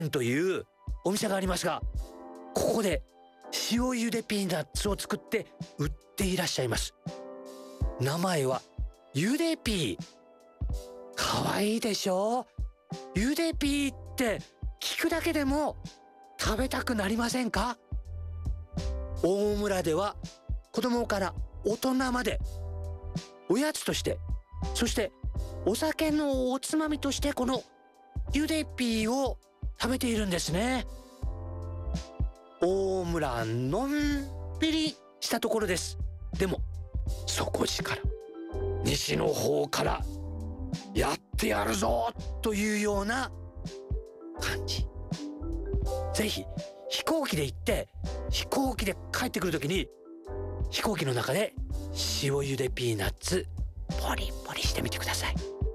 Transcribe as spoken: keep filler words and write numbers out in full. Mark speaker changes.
Speaker 1: というお店がありますが、ここで塩茹でピーナッツを作って売っていらっしゃいます。名前はゆでピー。かわいいでしょ？ゆでピーって聞くだけでも食べたくなりませんか？大村では子供から大人までおやつとして、そしてお酒のおつまみとしてこのゆでピーを食べているんですね。大村のんびりしたところです。でも底力、西の方からやってやるぞというような感じ。ぜひ飛行機で行って飛行機で帰ってくるときに飛行機の中で塩茹でピーナッツポリポリしてみてください。